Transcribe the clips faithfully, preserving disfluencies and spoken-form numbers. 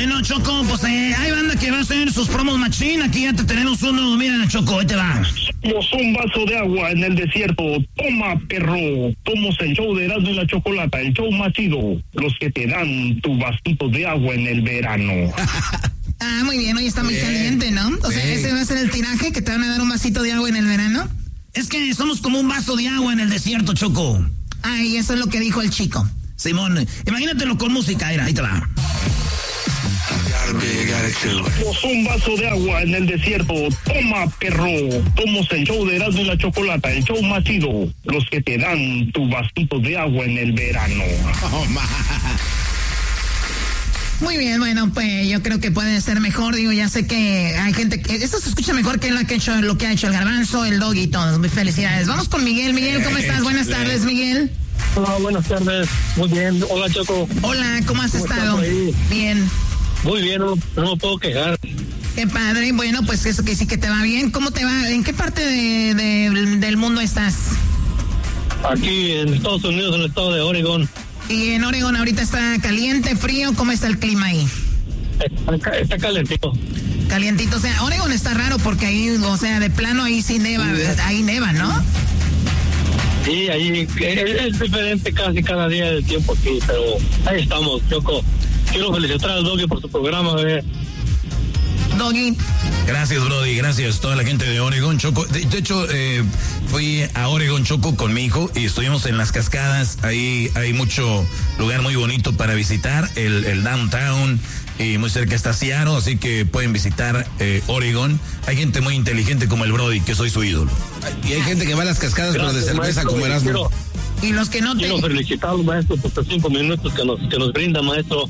Bueno, Choco, pues eh, hay banda que va a hacer sus promos machín. Aquí ya te tenemos uno. Mira, Choco, ahí te va. Somos un vaso de agua en el desierto. Toma, perro. Somos el show de Erasmo y la Chocolata, el show más chido. Los que te dan tu vasito de agua en el verano. Ah, muy bien, hoy está muy bien caliente, ¿no? O sea, Bien. ¿ese va a ser el tiraje, que te van a dar un vasito de agua en el verano? Es que somos como un vaso de agua en el desierto, Choco. Ah, y eso es lo que dijo el chico. Simón, imagínatelo con música, mira, ahí te va. Somos un vaso de agua en el desierto. Toma, perro. Somos el show de Erasmo y la Chocolata, el show más chido. Los que te dan tu vasito de agua en el verano. Oh, ma. Muy bien, bueno, pues yo creo que puede ser mejor. Digo, ya sé que hay gente que... Esto se escucha mejor que lo que ha hecho, lo que ha hecho el Garbanzo, el Doggy y todos. Muy felicidades. Vamos con Miguel. Miguel, ¿cómo estás? Buenas tardes, Miguel. Hola, buenas tardes. Muy bien. Hola, Choco. Hola, ¿cómo has ¿Cómo estás estado? por ahí? Bien. Muy bien, no, no me puedo quejar. Qué padre. Bueno, pues eso que sí que te va bien. ¿Cómo te va? ¿En qué parte de, de- del mundo estás? Aquí en Estados Unidos, en el estado de Oregon. Y en Oregon ahorita está caliente, frío. ¿Cómo está el clima ahí? Está, está calentito. Calientito. O sea, Oregon está raro porque ahí, o sea, de plano ahí sí neva. Ahí neva, ¿no? Sí, ahí es, es diferente casi cada día del tiempo aquí, pero ahí estamos, Choco. Quiero felicitar al Doggy por su programa, ¿eh? Doggy. Gracias, Brody, gracias. Toda la gente de Oregon, Choco. De, de hecho, eh, fui a Oregon, Choco, con mi hijo y estuvimos en las cascadas. Ahí hay mucho lugar muy bonito para visitar, el, el downtown, y muy cerca está Seattle, así que pueden visitar eh, Oregon. Hay gente muy inteligente como el Brody, que soy su ídolo. Y hay gente que va a las cascadas, pero de Gracias, cerveza maestro, como y Erasmo. Quiero, Y los que no te... quiero felicitar, maestro, por estos cinco minutos que nos, que nos brinda, maestro.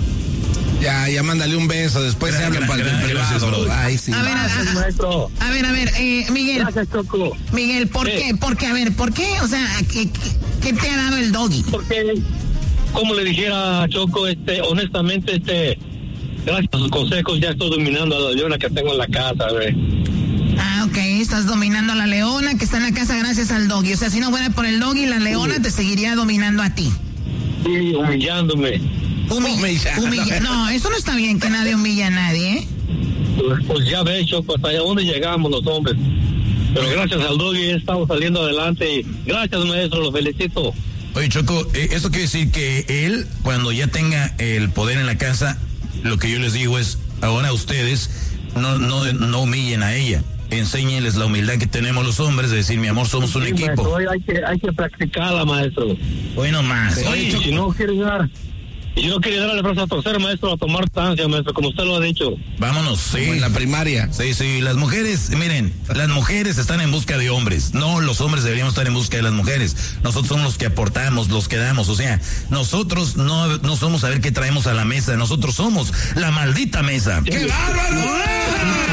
Ya, ya mándale un beso, después se Gra- hablan gra- para el gra- gracias, privado. brother. Ay, sí. A ver, a, Gracias, a- maestro. a ver, a ver, eh, Miguel. Gracias, Choco. Miguel, ¿por Sí. qué? Porque, a ver, ¿por qué? O sea, ¿qué, qué, qué te ha dado el Doggy? Porque, como le dijera a Choco, este, honestamente, este, gracias a sus consejos ya estoy dominando a la leona que tengo en la casa, güey. Ah, ok, estás dominando a la leona que está en la casa gracias al Doggy. O sea, si no fuera por el Doggy, la leona Sí. te seguiría dominando a ti. Sí, humillándome. Humi- Humillando. humilla- No, eso no está bien, que nadie humilla a nadie, ¿eh? Pues, pues ya ves, Choco, hasta allá dónde llegamos los hombres. Pero gracias al Doggy estamos saliendo adelante y gracias, maestro, lo felicito. Oye, Choco, eh, eso quiere decir que él, cuando ya tenga el poder en la casa, lo que yo les digo es, ahora ustedes no, no, no humillen a ella. Enséñenles la humildad que tenemos los hombres de decir, mi amor, somos un Sí, equipo. maestro, hoy hay que, hay que practicarla, maestro. Bueno, más. Oye, Oye, si no quiere dar, si no quiere dar el brazo a torcer, maestro, a tomar distancia, maestro, como usted lo ha dicho. vámonos, sí. Como en la primaria. Sí, sí, las mujeres, miren, las mujeres están en busca de hombres. No, los hombres deberíamos estar en busca de las mujeres. Nosotros somos los que aportamos, los que damos. O sea, nosotros no, no somos a ver qué traemos a la mesa. Nosotros somos la maldita mesa. ¡Qué bárbaro!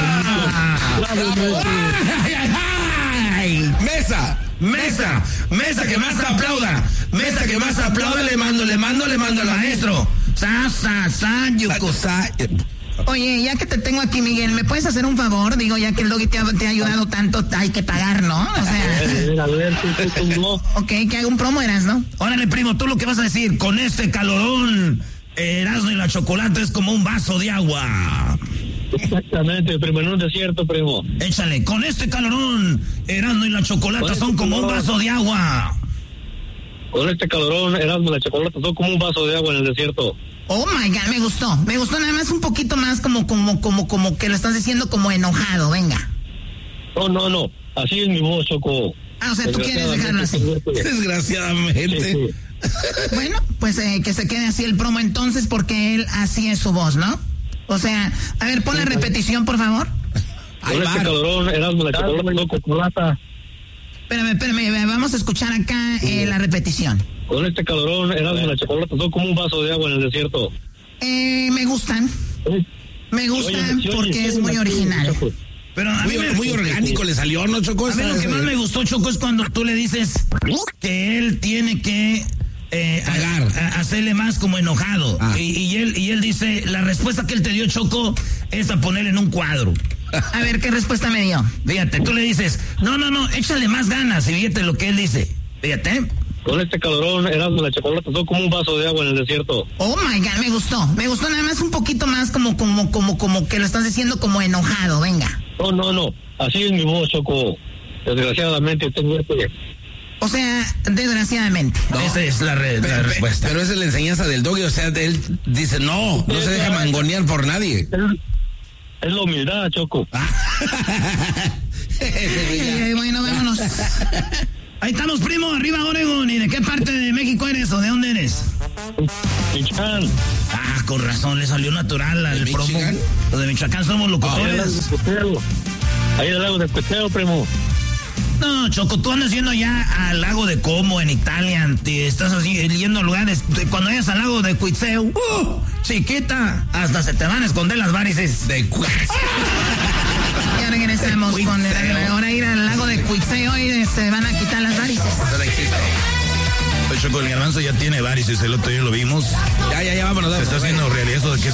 ¡Ay, ay, ay! ¡Mesa! Mesa, mesa que más aplauda, mesa que más aplauda, le mando, le mando, le mando al maestro. Sa, sa, sa, yuko, sa. Oye, ya que te tengo aquí, Miguel, ¿me puedes hacer un favor? Digo, ya que el Doggy te ha, te ha ayudado tanto, hay que pagar, ¿no? O A sea, ver, a ver, tú, tú, tú, no. ok, que haga un promo, Eras, ¿no? Órale, primo, tú lo que vas a decir, con este calorón, Erasmo y la Chocolata es como un vaso de agua. Exactamente, primo, en un desierto, primo. Échale, con este calorón, Erasmo y la Chocolata Con son este como un calorón. vaso de agua. Con este calorón, Erasmo, la chocolate son como un vaso de agua en el desierto. Oh my God, me gustó. Me gustó nada más un poquito más como, como, como, como que lo estás diciendo como enojado, venga. No, no, no, así es mi voz, Choco. Ah, o sea, tú quieres dejarlo así. Desgraciadamente. Sí, sí. Bueno, pues eh, que se quede así el promo entonces porque él así es su voz, ¿no? O sea, a ver, pon la repetición, por favor. Ay, Con este Mar. calorón, Erasmo, la chocolate son chocolata. Espérame, espérame, vamos a escuchar acá eh, la repetición. Con este calorón, Erasmo, la chocolate son como un vaso de agua en el desierto. Eh, me gustan, me gustan Oye, oye, porque oye, es muy oye, original. Choco. Pero a mí, Muy, me, muy orgánico le salió, ¿no, Choco? a mí lo que más me gustó, Choco, es cuando tú le dices que él tiene que eh, Pagar. a- a- hacerle más como enojado. Ah. Y, y él y él dice, la respuesta que él te dio, Choco, es a ponerle en un cuadro. A ver, ¿qué respuesta me dio? Fíjate, tú le dices, no, no, no, échale más ganas. Y fíjate lo que él dice. Fíjate. con este calorón, Erasmo la Chocolata, son como un vaso de agua en el desierto. Oh my God, me gustó. Me gustó nada más un poquito más como, como, como, como que lo estás diciendo como enojado, venga. No, no, no. Así es mi voz, Choco. Desgraciadamente tengo este... O sea, desgraciadamente. No, esa es la, re, Pero, la respuesta. pero esa es la enseñanza del doggy, o sea, él dice, no, no se deja mangonear por nadie. Es, es la humildad, Choco. Eh, bueno, vámonos. Ahí estamos, primo, arriba Oregon. ¿Y de qué parte de México eres o de dónde eres? Michoacán. Ah, con razón, le salió natural al ¿De promo. Michigan? Los de Michoacán somos locutores. Ahí del lago de Cueteo, primo. No, Choco, tú andas yendo ya al lago de Como, en Italia, te estás así yendo a lugares, cuando vayas al lago de Cuitzeo, ¡uh! Chiquita, hasta se te van a esconder las varices. De Ya regresamos con el, ahora ir al lago de Cuitzeo y se van a quitar las varices. Pues Choco, el garbanzo ya tiene varices, el otro día lo vimos. Ya, ya, ya, vámonos. Se está haciendo realidad eso de que es